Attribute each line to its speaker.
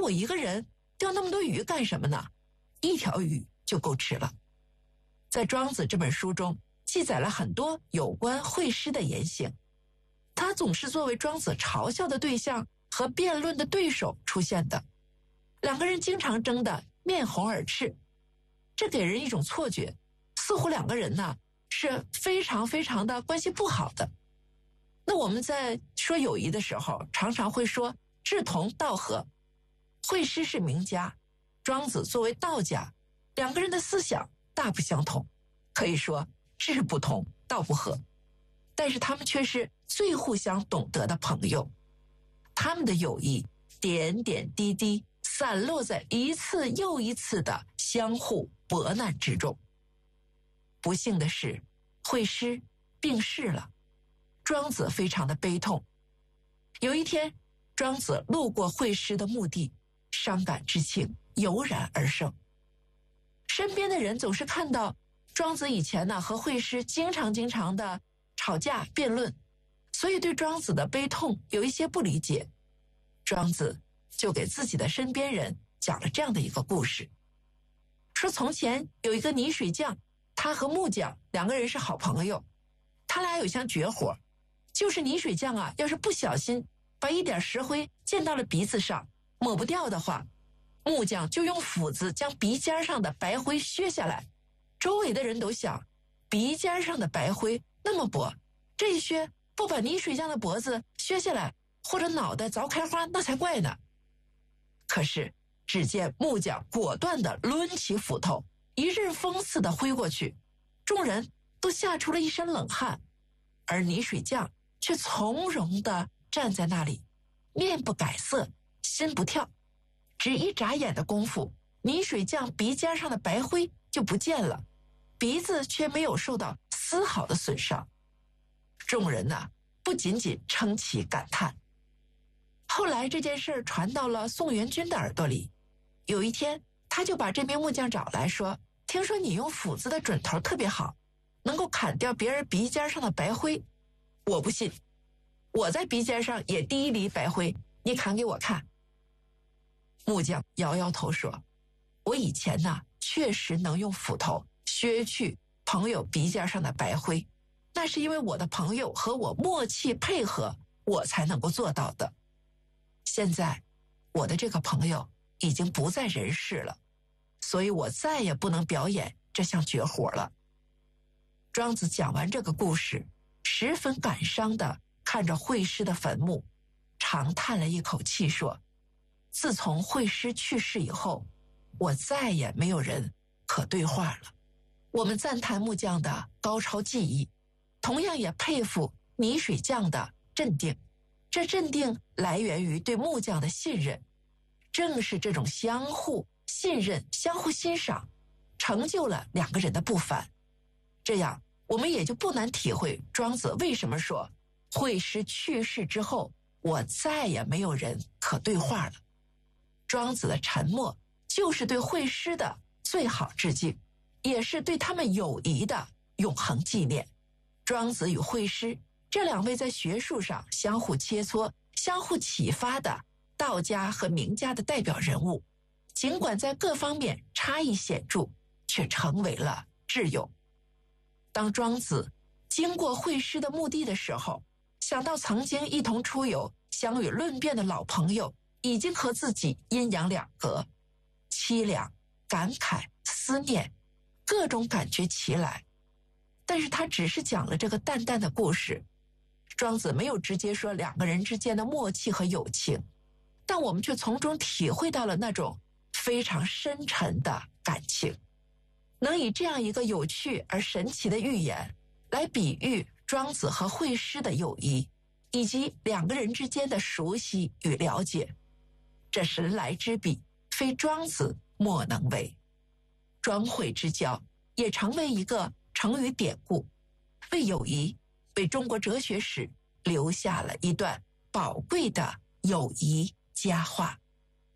Speaker 1: 我一个人钓那么多鱼干什么呢？一条鱼就够吃了。在《庄子》这本书中记载了很多有关惠施的言行，他总是作为庄子嘲笑的对象和辩论的对手出现的，两个人经常争得面红耳赤，这给人一种错觉，似乎两个人呢是非常非常的关系不好的。那我们在说友谊的时候，常常会说志同道合。惠施是名家，庄子作为道家，两个人的思想大不相同，可以说志不同道不合，但是他们却是最互相懂得的朋友。他们的友谊点点滴滴散落在一次又一次的相互博难之中。不幸的是，惠施病逝了，庄子非常的悲痛。有一天，庄子路过惠施的墓地，伤感之情油然而生。身边的人总是看到庄子以前呢和惠施经常的吵架辩论，所以对庄子的悲痛有一些不理解。庄子就给自己的身边人讲了这样的一个故事，说从前有一个泥水匠，他和木匠两个人是好朋友，他俩有项绝活，就是泥水匠啊，要是不小心把一点石灰溅到了鼻子上，抹不掉的话，木匠就用斧子将鼻尖上的白灰削下来。周围的人都想，鼻尖上的白灰那么薄，这一削不把泥水匠的脖子削下来，或者脑袋凿开花，那才怪呢。可是只见木匠果断地抡起斧头，一阵风似的挥过去，众人都吓出了一身冷汗，而泥水匠却从容地站在那里，面不改色，心不跳。只一眨眼的功夫，泥水匠鼻尖上的白灰就不见了，鼻子却没有受到丝毫的损伤。众人呢，不仅仅称奇感叹。后来这件事传到了宋元君的耳朵里，有一天他就把这名木匠找来说，听说你用斧子的准头特别好，能够砍掉别人鼻尖上的白灰。我不信，我在鼻尖上也滴一粒白灰，你砍给我看。木匠摇摇头说，我以前呢确实能用斧头削去朋友鼻尖上的白灰，那是因为我的朋友和我默契配合，我才能够做到的。现在我的这个朋友已经不在人世了，所以我再也不能表演这项绝活了。庄子讲完这个故事，十分感伤地看着惠施的坟墓，长叹了一口气说，自从惠施去世以后，我再也没有人可对话了。我们赞叹木匠的高超技艺，同样也佩服泥水匠的镇定，这镇定来源于对木匠的信任。正是这种相互信任、相互欣赏，成就了两个人的不凡。这样我们也就不难体会庄子为什么说，惠施去世之后，我再也没有人可对话了。庄子的沉默就是对惠施的最好致敬，也是对他们友谊的永恒纪念。庄子与惠施这两位在学术上相互切磋、相互启发的道家和名家的代表人物，尽管在各方面差异显著，却成为了挚友。当庄子经过惠施的墓地的时候，想到曾经一同出游、相与论辩的老朋友已经和自己阴阳两隔，凄凉、感慨、思念，各种感觉齐来。但是他只是讲了这个淡淡的故事，庄子没有直接说两个人之间的默契和友情，但我们却从中体会到了那种非常深沉的感情。能以这样一个有趣而神奇的寓言来比喻庄子和惠施的友谊，以及两个人之间的熟悉与了解，这神来之笔，非庄子莫能为。庄惠之交也成为一个成语典故，为友谊、为中国哲学史留下了一段宝贵的友谊佳话。